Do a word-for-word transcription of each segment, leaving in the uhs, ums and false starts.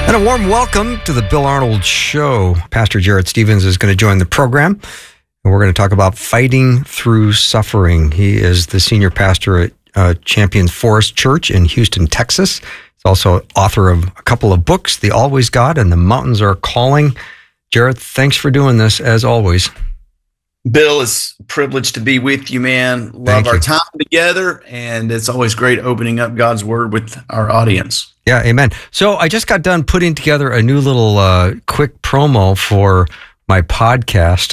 And a warm welcome to the Bill Arnold Show. Pastor Jarrett Stevens is going to join the program, and we're going to talk about fighting through suffering. He is the senior pastor at uh, Champions Forest Church in Houston, Texas. He's also author of a couple of books, The Always God and The Mountains Are Calling. Jarrett, thanks for doing this, as always. Bill, it's a privilege to be with you, man. Love Thank our you. time together, and it's always great opening up God's Word with our audience. Yeah, amen. So I just got done putting together a new little uh, quick promo for my podcast,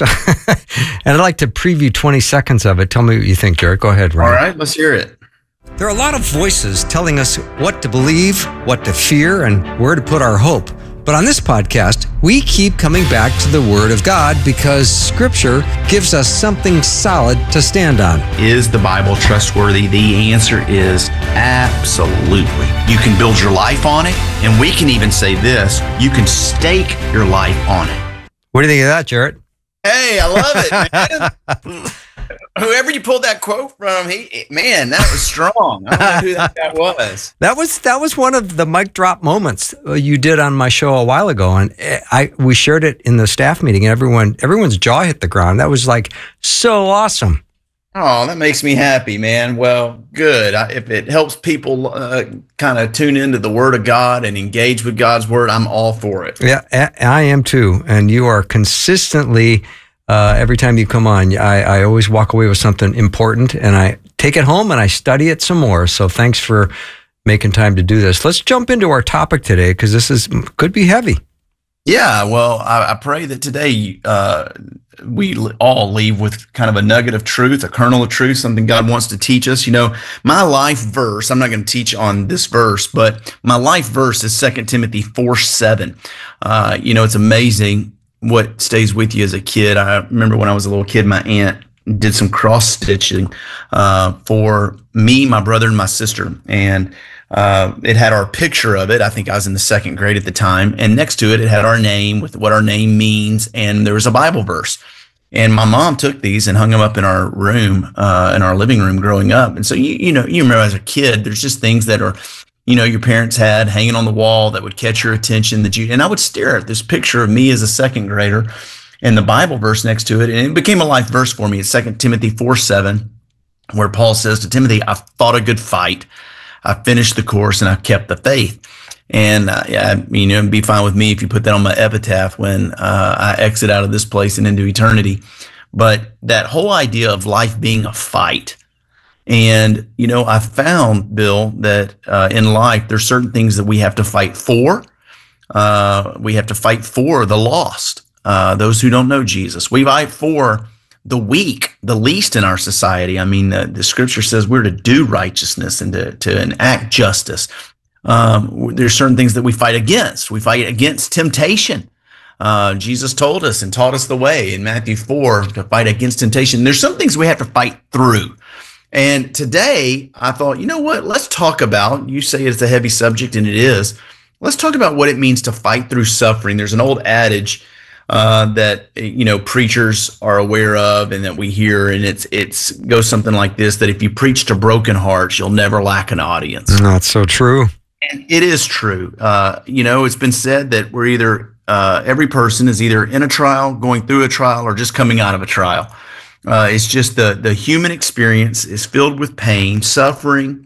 and I'd like to preview twenty seconds of it. Tell me what you think, Jarrett. Go ahead, Ryan. All right, let's hear it. There are a lot of voices telling us what to believe, what to fear, and where to put our hope. But on this podcast, we keep coming back to the Word of God because Scripture gives us something solid to stand on. Is the Bible trustworthy? The answer is absolutely. You can build your life on it, and we can even say this, you can stake your life on it. What do you think of that, Jarrett? Hey, I love it, man. Whoever you pulled that quote from, he man, that was strong. I don't know who that guy was. That was that was one of the mic drop moments you did on my show a while ago, and I we shared it in the staff meeting, and everyone everyone's jaw hit the ground. That was like so awesome. Oh, that makes me happy, man. Well, good. I, if it helps people uh, kind of tune into the Word of God and engage with God's Word, I'm all for it. Yeah, I am too, and you are consistently. Uh, every time you come on, I, I always walk away with something important, and I take it home and I study it some more. So thanks for making time to do this. Let's jump into our topic today, because this is could be heavy. Yeah, well, I, I pray that today uh, we all leave with kind of a nugget of truth, a kernel of truth, something God wants to teach us. You know, my life verse, I'm not going to teach on this verse, but my life verse is Second Timothy four seven. Uh, you know, it's amazing what stays with you as a kid. I remember when I was a little kid, my aunt did some cross stitching uh, for me, my brother, and my sister. And uh, it had our picture of it. I think I was in the second grade at the time. And next to it, it had our name with what our name means. And there was a Bible verse. And my mom took these and hung them up in our room, uh, in our living room growing up. And so, you, you know, you remember as a kid, there's just things that are, you know, your parents had hanging on the wall that would catch your attention. That you and I would stare at this picture of me as a second grader and the Bible verse next to it. And it became a life verse for me. It's Second Timothy four seven, where Paul says to Timothy, I've fought a good fight. I finished the course and I've kept the faith. And, uh, yeah, you know, it'd be fine with me if you put that on my epitaph when uh, I exit out of this place and into eternity. But that whole idea of life being a fight. And, you know, I found, Bill, that uh, in life, there's certain things that we have to fight for. Uh, we have to fight for the lost, uh, those who don't know Jesus. We fight for the weak, the least in our society. I mean, the, the scripture says we're to do righteousness and to, to enact justice. Um, there's certain things that we fight against. We fight against temptation. Uh, Jesus told us and taught us the way in Matthew four to fight against temptation. There's some things we have to fight through. And today I thought, you know what, let's talk about, you say it's a heavy subject, and it is. Let's talk about what it means to fight through suffering. There's an old adage uh, that, you know, preachers are aware of and that we hear, and it's it's goes something like this, that if you preach to broken hearts, you'll never lack an audience. That's so true. And it is true. Uh, you know, it's been said that we're either, uh, every person is either in a trial, going through a trial, or just coming out of a trial. Uh, it's just the, the human experience is filled with pain. Suffering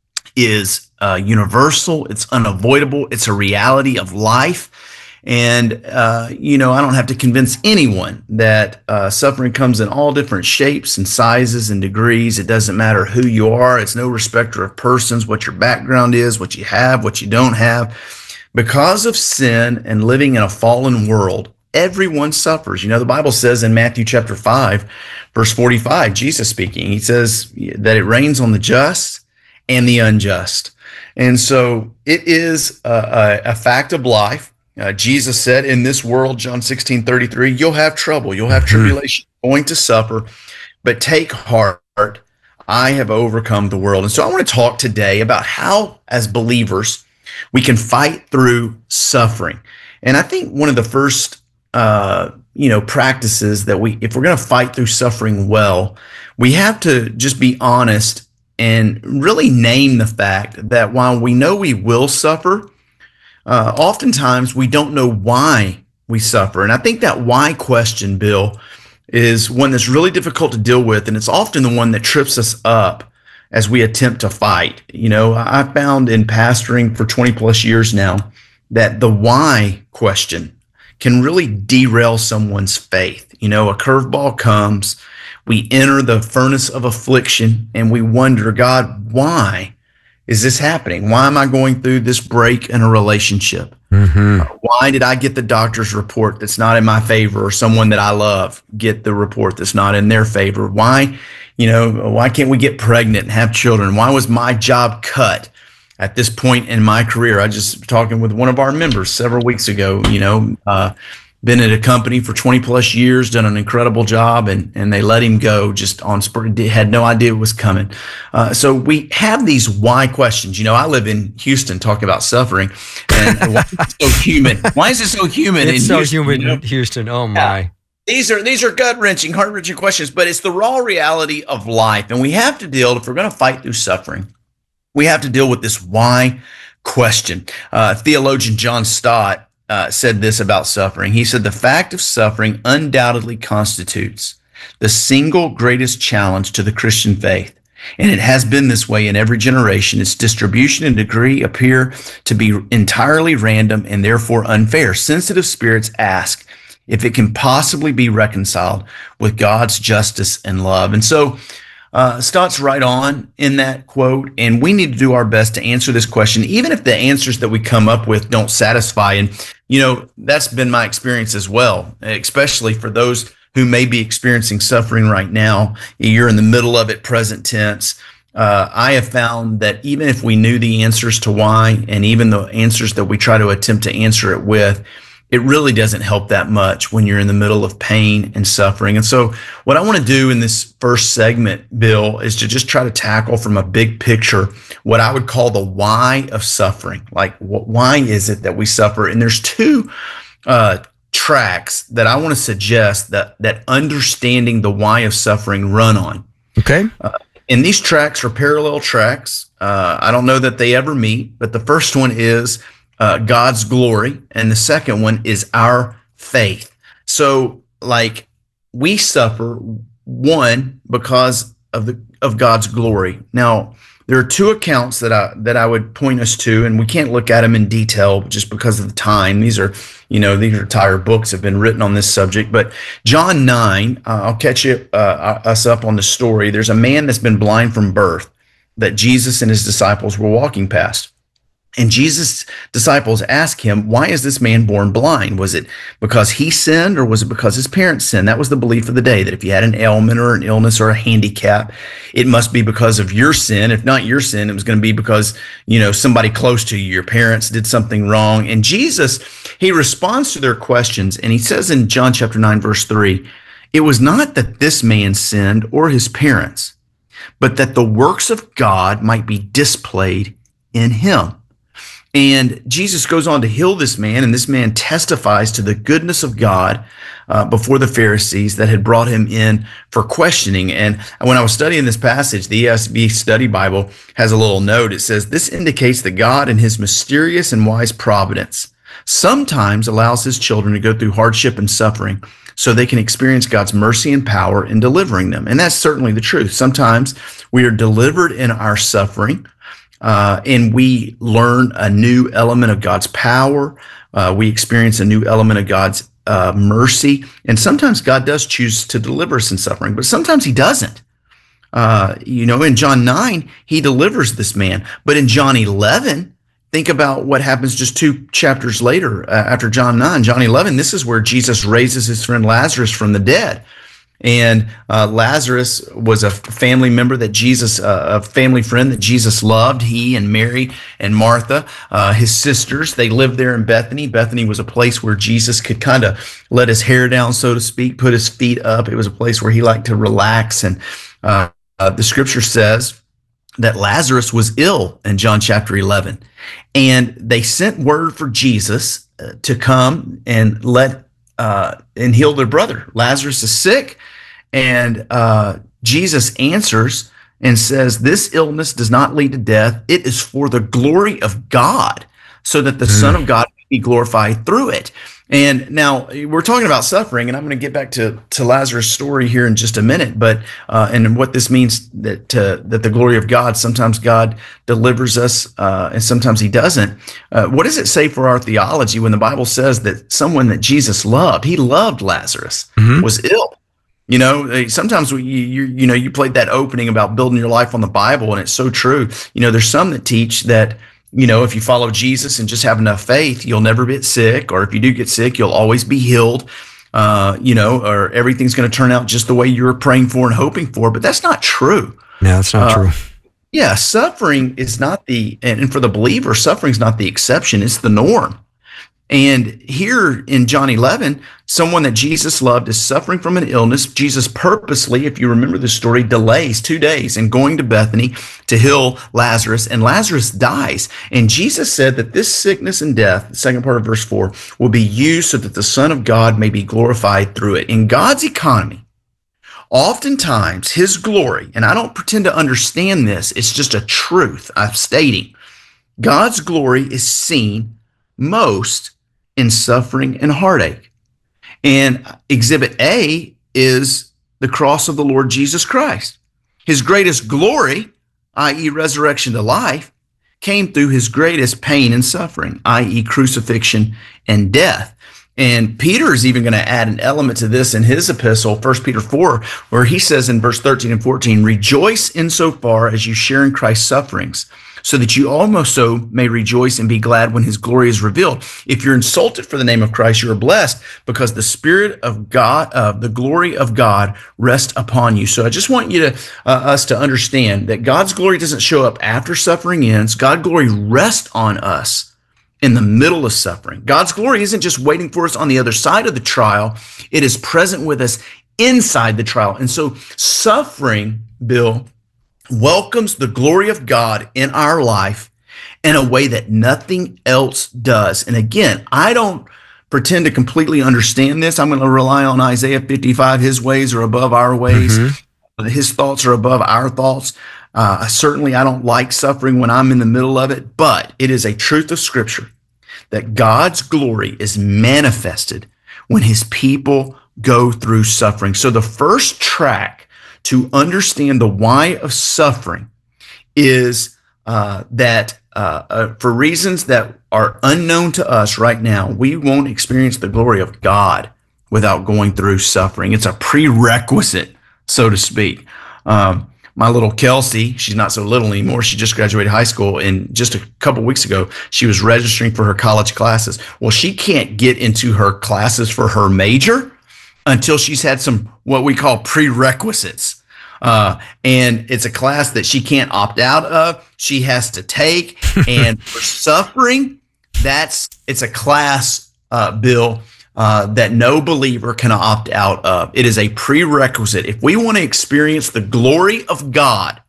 is uh, universal. It's unavoidable. It's a reality of life. And, uh, you know, I don't have to convince anyone that uh, suffering comes in all different shapes and sizes and degrees. It doesn't matter who you are. It's no respecter of persons, what your background is, what you have, what you don't have. Because of sin and living in a fallen world, everyone suffers. You know, the Bible says in Matthew chapter five, verse forty-five, Jesus speaking, he says that it rains on the just and the unjust. And so it is a, a, a fact of life. Uh, Jesus said, in this world, John sixteen thirty-three, you'll have trouble, you'll have tribulation, going to suffer, but take heart, I have overcome the world. And so I want to talk today about how, as believers, we can fight through suffering. And I think one of the first Uh, you know, practices that we, if we're going to fight through suffering well, we have to just be honest and really name the fact that while we know we will suffer, uh, oftentimes we don't know why we suffer. And I think that why question, Bill, is one that's really difficult to deal with. And it's often the one that trips us up as we attempt to fight. You know, I found in pastoring for twenty plus years now that the why question can really derail someone's faith. You know, a curveball comes, we enter the furnace of affliction, and we wonder, God, why is this happening? Why am I going through this break in a relationship? Mm-hmm. Why did I get the doctor's report that's not in my favor, or someone that I love get the report that's not in their favor? Why, you know, why can't we get pregnant and have children? Why was my job cut at this point in my career? I just talking with one of our members several weeks ago, you know, uh, been at a company for twenty plus years, done an incredible job, and, and they let him go just on spur, had no idea it was coming. Uh, so we have these why questions. You know, I live in Houston talking about suffering, and why is it so human? Why is it so human it's in so Houston? human You know? in Houston. Oh my. Yeah. These are these are gut-wrenching, heart-wrenching questions, but it's the raw reality of life. And we have to deal, if we're going to fight through suffering, we have to deal with this why question. Uh, theologian John Stott uh, said this about suffering. He said, the fact of suffering undoubtedly constitutes the single greatest challenge to the Christian faith. And it has been this way in every generation. Its distribution and degree appear to be entirely random and therefore unfair. Sensitive spirits ask if it can possibly be reconciled with God's justice and love. And so uh, Stott's right on in that quote, and we need to do our best to answer this question, even if the answers that we come up with don't satisfy. And, you know, that's been my experience as well, especially for those who may be experiencing suffering right now. You're in the middle of it, present tense. Uh, I have found that even if we knew the answers to why, and even the answers that we try to attempt to answer it with, it really doesn't help that much when you're in the middle of pain and suffering. And so what I want to do in this first segment, Bill, is to just try to tackle from a big picture what I would call the why of suffering. Like, what, why is it that we suffer? And there's two uh, tracks that I want to suggest that that understanding the why of suffering run on. Okay. Uh, and these tracks are parallel tracks. Uh, I don't know that they ever meet, but the first one is Uh, God's glory, and the second one is our faith. So, like, we suffer, one, because of the of God's glory. Now, there are two accounts that I that I would point us to, and we can't look at them in detail just because of the time. These are, you know, these entire books have been written on this subject. But John nine, uh, I'll catch you, uh, us up on the story. There's a man that's been blind from birth that Jesus and his disciples were walking past. And Jesus' disciples ask him, why is this man born blind? Was it because he sinned, or was it because his parents sinned? That was the belief of the day, that if you had an ailment or an illness or a handicap, it must be because of your sin. If not your sin, it was going to be because, you know, somebody close to you, your parents did something wrong. And Jesus, he responds to their questions, and he says in John chapter nine, verse three, it was not that this man sinned or his parents, but that the works of God might be displayed in him. And Jesus goes on to heal this man, and this man testifies to the goodness of God uh, before the Pharisees that had brought him in for questioning. And when I was studying this passage, the E S V Study Bible has a little note. It says, this indicates that God in his mysterious and wise providence sometimes allows his children to go through hardship and suffering so they can experience God's mercy and power in delivering them. And that's certainly the truth. Sometimes we are delivered in our suffering, Uh, and we learn a new element of God's power. Uh, we experience a new element of God's uh, mercy. And sometimes God does choose to deliver us in suffering, but sometimes he doesn't. Uh, you know, in John nine, he delivers this man. But in John eleven, think about what happens just two chapters later uh, after John nine. John eleven, this is where Jesus raises his friend Lazarus from the dead. And uh, Lazarus was a family member that Jesus, uh, a family friend that Jesus loved. He and Mary and Martha, uh, his sisters, they lived there in Bethany. Bethany was a place where Jesus could kind of let his hair down, so to speak, put his feet up. It was a place where he liked to relax. And uh, uh, the scripture says that Lazarus was ill in John chapter eleven. And they sent word for Jesus uh, to come and let uh, and heal their brother. Lazarus is sick. And uh, Jesus answers and says, this illness does not lead to death. It is for the glory of God, so that the mm. Son of God may be glorified through it. And now we're talking about suffering, and I'm going to get back to, to Lazarus' story here in just a minute, but uh, and what this means that uh, that the glory of God, sometimes God delivers us, uh, and sometimes He doesn't. Uh, what does it say for our theology when the Bible says that someone that Jesus loved, He loved Lazarus, mm-hmm. was ill? You know, sometimes we, you, you know, you played that opening about building your life on the Bible, and it's so true. You know, there's some that teach that, you know, if you follow Jesus and just have enough faith, you'll never get sick. Or if you do get sick, you'll always be healed, uh, you know, or everything's going to turn out just the way you were praying for and hoping for. But that's not true. No, that's not uh, true. Yeah, suffering is not the, and for the believer, suffering is not the exception. It's the norm. And here in John eleven, someone that Jesus loved is suffering from an illness. Jesus purposely, if you remember the story, delays two days in going to Bethany to heal Lazarus, and Lazarus dies. And Jesus said that this sickness and death, the second part of verse four, will be used so that the Son of God may be glorified through it. In God's economy, oftentimes His glory, and I don't pretend to understand this, it's just a truth I'm stating, God's glory is seen most in suffering and heartache. And exhibit A is the cross of the Lord Jesus Christ. His greatest glory, that is resurrection to life, came through His greatest pain and suffering, that is crucifixion and death. And Peter is even going to add an element to this in his epistle, First Peter four, where he says in verse thirteen and fourteen, rejoice insofar as you share in Christ's sufferings, so that you also may rejoice and be glad when His glory is revealed. If you're insulted for the name of Christ, you are blessed, because the Spirit of God, uh, the glory of God rests upon you. So I just want you to, uh, us to understand that God's glory doesn't show up after suffering ends. God's glory rests on us in the middle of suffering. God's glory isn't just waiting for us on the other side of the trial. It is present with us inside the trial. And so suffering, Bill, welcomes the glory of God in our life in a way that nothing else does. And again, I don't pretend to completely understand this. I'm going to rely on Isaiah fifty-five. His ways are above our ways. Mm-hmm. His thoughts are above our thoughts. Uh, certainly, I don't like suffering when I'm in the middle of it, but it is a truth of Scripture that God's glory is manifested when His people go through suffering. So the first track to understand the why of suffering is uh, that uh, uh, for reasons that are unknown to us right now, we won't experience the glory of God without going through suffering. It's a prerequisite, so to speak. Um, my little Kelsey, she's not so little anymore. She just graduated high school, and just a couple weeks ago, she was registering for her college classes. Well, she can't get into her classes for her major until she's had some what we call prerequisites. Uh, and it's a class that she can't opt out of. She has to take. And for suffering, that's it's a class, uh, Bill, uh, that no believer can opt out of. It is a prerequisite. If we want to experience the glory of God,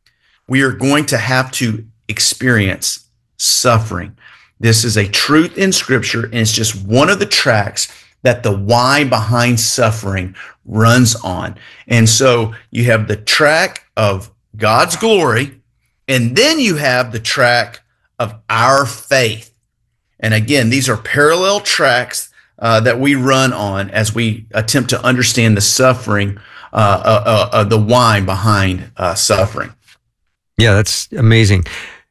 we are going to have to experience suffering. This is a truth in Scripture, and it's just one of the tracks that the why behind suffering runs on. And so you have the track of God's glory, and then you have the track of our faith. And again, these are parallel tracks uh, that we run on as we attempt to understand the suffering, uh, uh, uh, uh, the why behind uh, suffering. Yeah, that's amazing.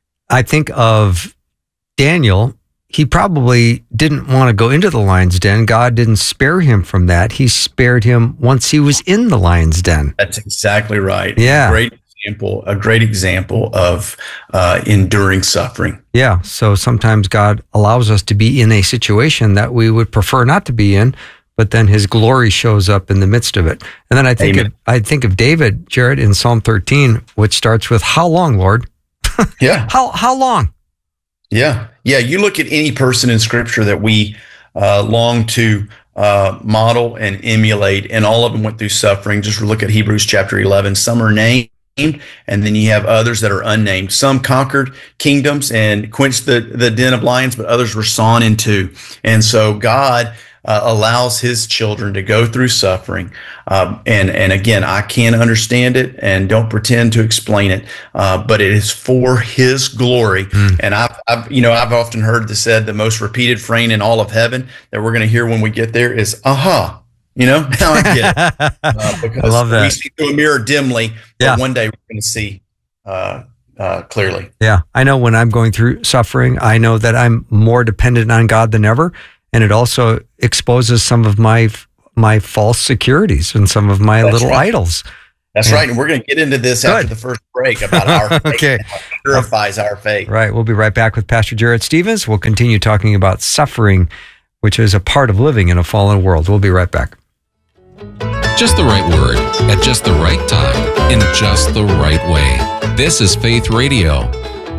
I think of Daniel. He probably didn't want to go into the lion's den. God didn't spare him from that. He spared him once he was in the lion's den. That's exactly right. Yeah. Great example, a great example of uh, enduring suffering. Yeah. So sometimes God allows us to be in a situation that we would prefer not to be in, but then His glory shows up in the midst of it. And then I think of, I think of David, Jared, in Psalm thirteen, which starts with, "How long, Lord?" Yeah. how how long? Yeah. Yeah. You look at any person in Scripture that we uh, long to uh, model and emulate, and all of them went through suffering. Just look at Hebrews chapter eleven. Some are named, and then you have others that are unnamed. Some conquered kingdoms and quenched the, the den of lions, but others were sawn in two. And so God uh, allows his children to go through suffering. Um, and, and again, I can't understand it and don't pretend to explain it, uh, but it is for his glory. Mm. And I've, I've, you know, I've often heard this said, the most repeated refrain in all of heaven that we're going to hear when we get there is, aha, you know, now I get it. Uh, because I love that. We see through a mirror dimly, but yeah. one day we're going to see uh, uh, clearly. Yeah. I know when I'm going through suffering, I know that I'm more dependent on God than ever. And it also exposes some of my my false securities and some of my That's little right. idols. That's and, right. And we're going to get into this Good. after the first break about our faith. Okay. And how it purifies our faith. Right. We'll be right back with Pastor Jarrett Stevens. We'll continue talking about suffering, which is a part of living in a fallen world. We'll be right back. Just the right word at just the right time in just the right way. This is Faith Radio.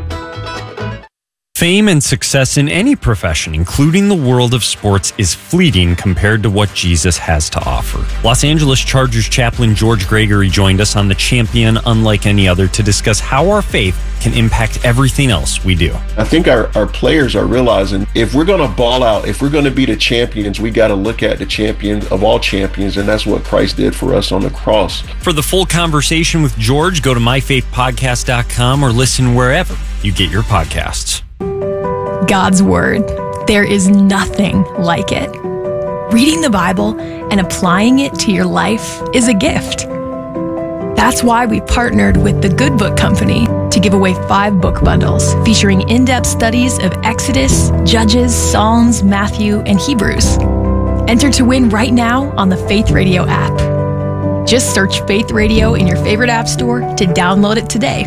Fame and success in any profession, including the world of sports, is fleeting compared to what Jesus has to offer. Los Angeles Chargers chaplain George Gregory joined us on The Champion Unlike Any Other to discuss how our faith can impact everything else we do. I think our, our players are realizing if we're going to ball out, if we're going to be the champions, we got to look at the champion of all champions, and that's what Christ did for us on the cross. For the full conversation with George, go to my faith podcast dot com or listen wherever you get your podcasts. God's Word. There is nothing like it. Reading the Bible and applying it to your life is a gift. That's why we partnered with the Good Book Company to give away five book bundles featuring in-depth studies of Exodus, Judges, Psalms, Matthew, and Hebrews. Enter to win right now on the Faith Radio app. Just search Faith Radio in your favorite app store to download it today.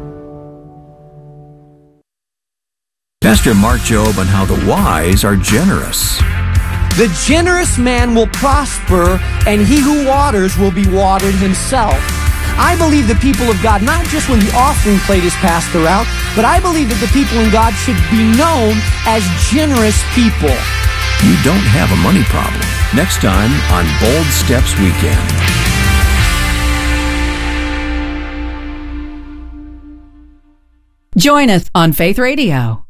Pastor Mark Jobe on how the wise are generous. The generous man will prosper, and he who waters will be watered himself. I believe the people of God, not just when the offering plate is passed around, but I believe that the people in God should be known as generous people. You don't have a money problem. Next time on Bold Steps Weekend. Join us on Faith Radio.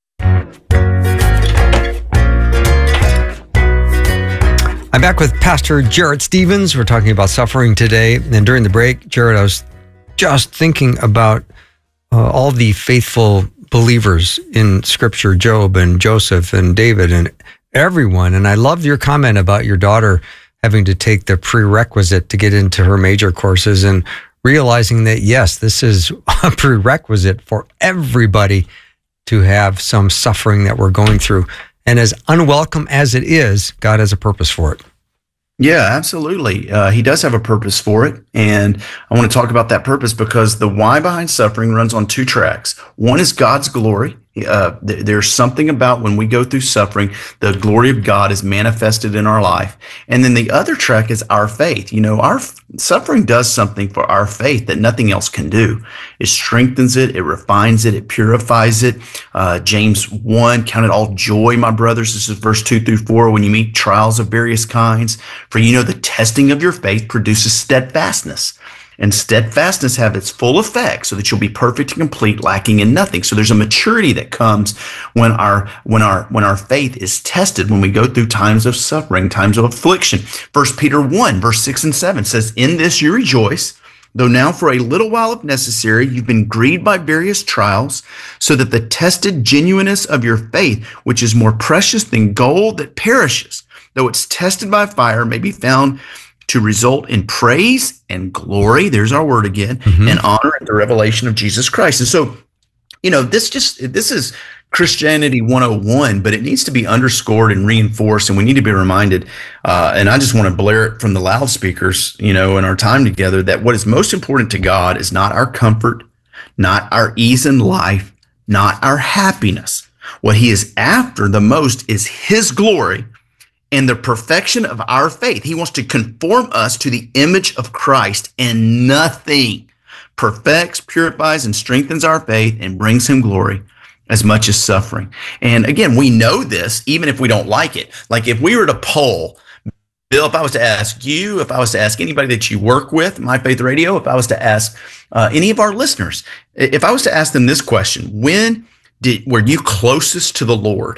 I'm back with Pastor Jarrett Stevens. We're talking about suffering today. And during the break, Jarrett, I was just thinking about uh, all the faithful believers in Scripture, Job and Joseph and David and everyone. And I loved your comment about your daughter having to take the prerequisite to get into her major courses and realizing that, yes, this is a prerequisite for everybody to have some suffering that we're going through. And as unwelcome as it is, God has a purpose for it. Yeah, absolutely. Uh, he does have a purpose for it. And I want to talk about that purpose because the why behind suffering runs on two tracks. One is God's glory. Uh, th- there's something about when we go through suffering, the glory of God is manifested in our life. And then the other track is our faith. You know, our f- suffering does something for our faith that nothing else can do. It strengthens it. It refines it. It purifies it. Uh, James one, count it all joy, my brothers. This is verse two through four. When you meet trials of various kinds, for you know, the testing of your faith produces steadfastness. And steadfastness have its full effect so that you'll be perfect and complete, lacking in nothing. So there's a maturity that comes when our when our when our faith is tested, when we go through times of suffering, times of affliction. First Peter one, verse six and seven says, in this you rejoice, though now for a little while if necessary, you've been grieved by various trials, so that the tested genuineness of your faith, which is more precious than gold that perishes, though it's tested by fire, may be found to result in praise and glory, there's our word again, mm-hmm. and honor at the revelation of Jesus Christ. And so, you know, this just, this is Christianity one oh one, but it needs to be underscored and reinforced, and we need to be reminded, uh, and I just want to blare it from the loudspeakers, you know, in our time together, that what is most important to God is not our comfort, not our ease in life, not our happiness. What he is after the most is his glory and the perfection of our faith. He wants to conform us to the image of Christ, and nothing perfects, purifies, and strengthens our faith and brings him glory as much as suffering. And again, we know this even if we don't like it. Like if we were to poll, Bill, if I was to ask you, if I was to ask anybody that you work with, My Faith Radio, if I was to ask uh, any of our listeners, if I was to ask them this question, when did were you closest to the Lord?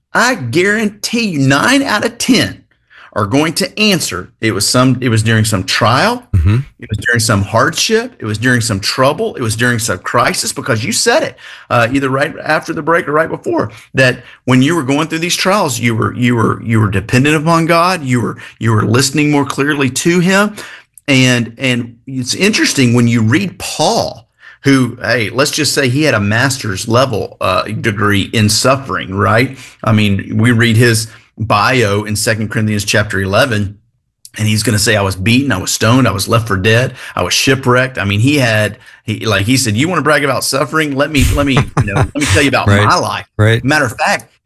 I guarantee you nine out of ten are going to answer it was some it was during some trial, mm-hmm. it was during some hardship, it was during some trouble, it was during some crisis, because you said it uh, either right after the break or right before, that when you were going through these trials, you were you were you were dependent upon God, you were you were listening more clearly to Him. And and it's interesting when you read Paul, who, hey, let's just say he had a master's level uh, degree in suffering, right? I mean, we read his bio in Second Corinthians chapter eleven, and he's going to say, I was beaten, I was stoned, I was left for dead, I was shipwrecked. I mean, he had, he like he said, you want to brag about suffering? Let me, let me, you know, let me tell you about right. my life. Right. Matter of fact,